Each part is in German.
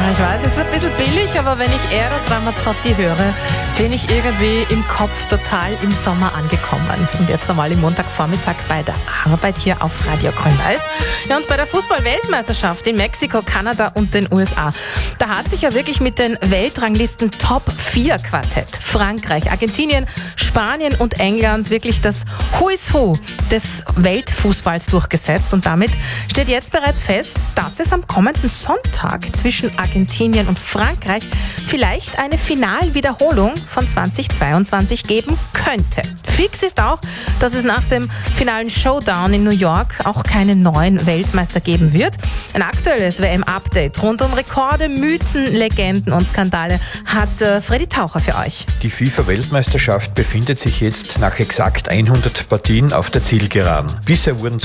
Ich weiß, es ist ein bisschen billig, aber wenn ich Eros Ramazzotti höre, bin ich irgendwie im Kopf total im Sommer angekommen. Und jetzt einmal im Montagvormittag bei der Arbeit hier auf Radio Grün-Weiß. Ja, und bei der Fußball-Weltmeisterschaft in Mexiko, Kanada und den USA. Da hat sich ja wirklich mit den Weltranglisten Top-4-Quartett Frankreich, Argentinien, Spanien und England wirklich das Who is Who des Weltfußballs durchgesetzt. Und damit steht jetzt bereits fest, dass es am kommenden Sonntag zwischen Argentinien und Frankreich vielleicht eine Finalwiederholung von 2022 geben könnte. Fix ist auch, dass es nach dem finalen Showdown in New York auch keinen neuen Weltmeister geben wird. Ein aktuelles WM-Update rund um Rekorde, Mythen, Legenden und Skandale hat Freddy Taucher für euch. Die FIFA-Weltmeisterschaft befindet sich jetzt nach exakt 100 Partien auf der Zielgeraden. Bisher wurden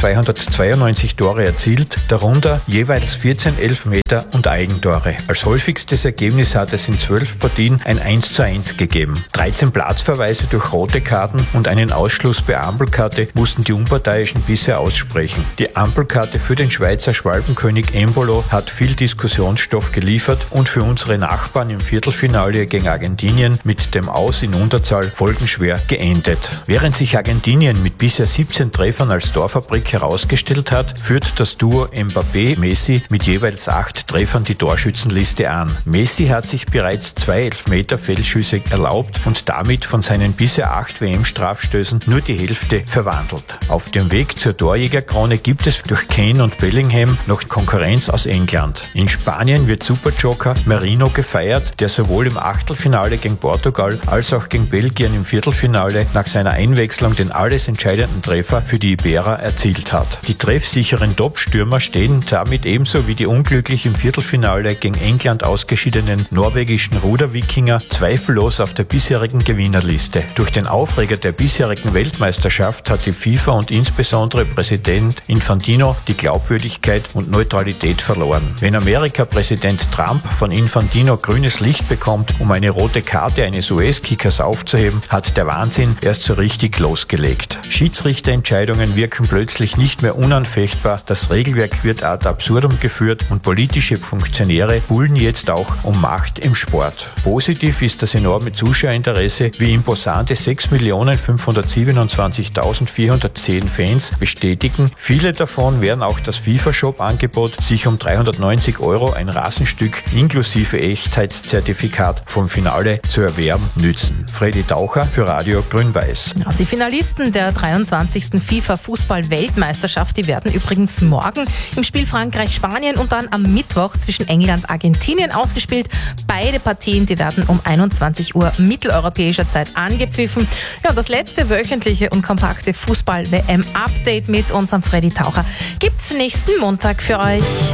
292 Tore erzielt, darunter jeweils 14 Elfmeter und Eigentore. Als häufigstes Ergebnis hat es in 12 Partien ein 1:1 gegeben. 13 Platzverweise durch rote Karten und einen Ausschluss per Ampelkarte mussten die Unparteiischen bisher aussprechen. Die Ampelkarte für den Schweizer Schwalbenkönig Embolo hat viel Diskussionsstoff geliefert und für unsere Nachbarn im Viertelfinale gegen Argentinien mit dem Aus in Unterzahl folgenschwer geendet. Während sich Argentinien mit bisher 17 Treffern als Torfabrik herausgestellt hat, führt das Duo Mbappé-Messi mit jeweils 8 Treffern die Torschützenliste an. Messi hat sich bereits 2 Elfmeter-Fehlschüsse erlaubt und damit von seinen bisher 8 WM-Strafstößen nur die Hälfte verwandelt. Auf dem Weg zur Torjägerkrone gibt es durch Kane und Bellingham noch Konkurrenz aus England. In Spanien wird Superjoker Merino gefeiert, der sowohl im Achtelfinale gegen Portugal als auch gegen Belgien im Viertelfinale nach seiner Einwechslung den alles entscheidenden Treffer für die Iberer erzielt hat. Die treffsicheren Top-Stürmer stehen damit ebenso wie die unglücklich im Viertelfinale gegen England ausgeschiedenen norwegischen Ruderwikinger zweifellos auf der bisherigen Gewinnerliste. Durch den Aufreger der bisherigen Weltmeisterschaft hat die FIFA und insbesondere Präsident Infantino die Glaubwürdigkeit und Neutralität verloren. Wenn Amerika-Präsident Trump von Infantino grünes Licht bekommt, um eine rote Karte eines US-Kickers aufzuheben, hat der Wahnsinn erst so richtig losgelegt. Schiedsrichterentscheidungen wirken plötzlich nicht mehr unanfechtbar, das Regelwerk wird ad absurdum geführt und politische Funktionäre buhlen jetzt auch um Macht im Sport. Positiv ist das enorme Zuschauerinteresse, wie imposante 6.527.410 Fans bestätigen. Viele davon werden auch das FIFA-Shop-Angebot, sich um 390 € ein Rasenstück inklusive Echtheitszertifikat vom Finale zu erwerben, nützen. Freddy Taucher für Radio Grün-Weiß. Ja, die Finalisten der 23. FIFA-Fußball-Weltmeisterschaft, die werden übrigens morgen im Spiel Frankreich-Spanien und dann am Mittwoch zwischen England-Argentinien ausgespielt. Beide Partien, die werden um 21 Uhr mitteleuropäischer Zeit angepfiffen. Ja, und das letzte wöchentliche und kompakte Fußball-WM-Update mit unserem Freddy Taucher gibt's nächsten Montag für euch.